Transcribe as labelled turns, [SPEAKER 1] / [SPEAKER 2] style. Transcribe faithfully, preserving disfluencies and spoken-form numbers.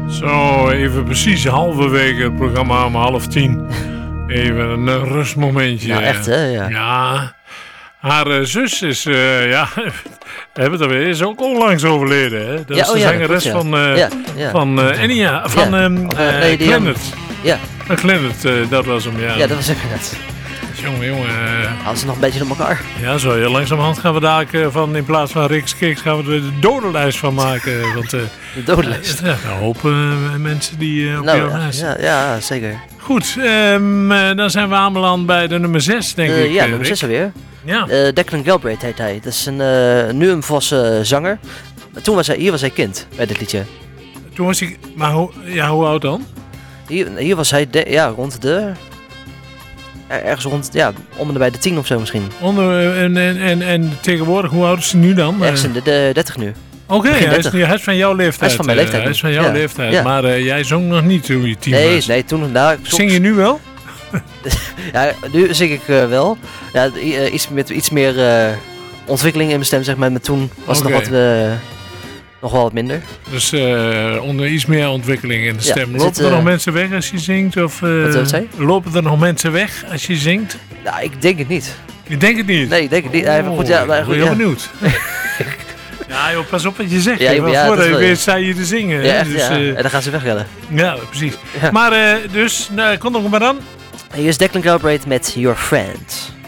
[SPEAKER 1] Zo, even precies halverwege het programma om half tien. Even een uh, rustmomentje.
[SPEAKER 2] Nou, echt hè? Ja.
[SPEAKER 1] Ja. Haar uh, zus is, uh, ja, we hebben het alweer, is ook onlangs overleden. Hè? Dat
[SPEAKER 2] Ja,
[SPEAKER 1] is
[SPEAKER 2] oh,
[SPEAKER 1] de
[SPEAKER 2] ja,
[SPEAKER 1] zangeres
[SPEAKER 2] dat klopt, ja.
[SPEAKER 1] van, uh,
[SPEAKER 2] Ja, ja.
[SPEAKER 1] van uh, Enya, van
[SPEAKER 2] Ja.
[SPEAKER 1] um,
[SPEAKER 2] Of,
[SPEAKER 1] uh,
[SPEAKER 2] uh, nee, die,
[SPEAKER 1] Clannad.
[SPEAKER 2] Ja,
[SPEAKER 1] Uh, Clannad, uh, dat was hem, ja.
[SPEAKER 2] ja, dat was inderdaad.
[SPEAKER 1] Jongen, jongen. Uh,
[SPEAKER 2] Hadden ze nog een beetje op elkaar.
[SPEAKER 1] ja, zo heel langzamerhand gaan we daar uh, van, in plaats van Riks Kiks, gaan we er de dodenlijst van maken. Want uh,
[SPEAKER 2] De dodenlijst.
[SPEAKER 1] er zijn een hoop uh, mensen die uh, op
[SPEAKER 2] Nou,
[SPEAKER 1] jouw
[SPEAKER 2] ja,
[SPEAKER 1] lijst.
[SPEAKER 2] ja, ja, zeker.
[SPEAKER 1] Goed, um, uh, dan zijn we aanbeland bij de nummer zes, denk
[SPEAKER 2] Uh,
[SPEAKER 1] ik.
[SPEAKER 2] ja,
[SPEAKER 1] uh,
[SPEAKER 2] nummer zes
[SPEAKER 1] Rick.
[SPEAKER 2] alweer.
[SPEAKER 1] Ja.
[SPEAKER 2] Uh, Declan Galbraith heet hij. Dat is een, uh, nu een volwassen zanger. Toen was hij, hier was hij kind bij dit liedje.
[SPEAKER 1] Toen was ik, maar hoe, ja, hoe oud dan?
[SPEAKER 2] Hier, hier was hij de, ja, rond de... er- Ergens rond, ja, om en bij de tien of zo misschien.
[SPEAKER 1] Onder, uh, en, en, en, en tegenwoordig, hoe oud is hij nu dan?
[SPEAKER 2] Ergens
[SPEAKER 1] Uh,
[SPEAKER 2] in de, de dertig nu.
[SPEAKER 1] Oké,
[SPEAKER 2] begin
[SPEAKER 1] hij, is
[SPEAKER 2] dertig.
[SPEAKER 1] nu- hij is van jouw leeftijd.
[SPEAKER 2] Hij is van mijn
[SPEAKER 1] uh,
[SPEAKER 2] leeftijd
[SPEAKER 1] Hij
[SPEAKER 2] nu.
[SPEAKER 1] is van jouw
[SPEAKER 2] Ja.
[SPEAKER 1] leeftijd.
[SPEAKER 2] Ja.
[SPEAKER 1] Maar uh, jij zong nog niet toen je tien
[SPEAKER 2] Nee,
[SPEAKER 1] was.
[SPEAKER 2] nee, toen... Nou, ik zong-
[SPEAKER 1] Zing je nu wel?
[SPEAKER 2] Ja, nu zing ik uh, wel. Ja, i- uh, iets, met iets meer uh, ontwikkeling in mijn stem, zeg maar. Maar toen was het
[SPEAKER 1] Oké.
[SPEAKER 2] nog, wat, uh, nog wel wat minder.
[SPEAKER 1] Dus uh, onder iets meer ontwikkeling in de
[SPEAKER 2] Ja,
[SPEAKER 1] stem.
[SPEAKER 2] er
[SPEAKER 1] Lopen
[SPEAKER 2] zit,
[SPEAKER 1] er
[SPEAKER 2] uh,
[SPEAKER 1] nog mensen weg als je zingt? Of, uh,
[SPEAKER 2] Wat, wat zei
[SPEAKER 1] lopen er nog mensen weg als je zingt?
[SPEAKER 2] Nou, ik denk het niet.
[SPEAKER 1] Ik denk het niet.
[SPEAKER 2] Nee, ik denk het niet.
[SPEAKER 1] Oh,
[SPEAKER 2] Uh, maar goed, ja, maar
[SPEAKER 1] ik ben
[SPEAKER 2] goed,
[SPEAKER 1] heel
[SPEAKER 2] ja.
[SPEAKER 1] benieuwd. Ja joh, pas op wat je zegt.
[SPEAKER 2] Ja,
[SPEAKER 1] hè,
[SPEAKER 2] ja,
[SPEAKER 1] want
[SPEAKER 2] ja,
[SPEAKER 1] voordat
[SPEAKER 2] dat
[SPEAKER 1] je
[SPEAKER 2] wel,
[SPEAKER 1] weer
[SPEAKER 2] ja.
[SPEAKER 1] sta je te zingen.
[SPEAKER 2] Ja,
[SPEAKER 1] hè,
[SPEAKER 2] echt,
[SPEAKER 1] dus,
[SPEAKER 2] ja.
[SPEAKER 1] uh,
[SPEAKER 2] En dan gaan ze wegrennen.
[SPEAKER 1] ja, precies.
[SPEAKER 2] Ja.
[SPEAKER 1] Maar uh, dus, nou, kom nog maar dan.
[SPEAKER 2] Hier is Declan Galbraith met Your Friend.